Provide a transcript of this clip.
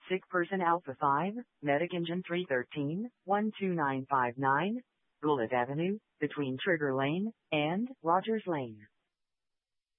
Sick person Alpha 5, Medic Engine 313, 12959, Bullet Avenue, between Trigger Lane and Rogers Lane.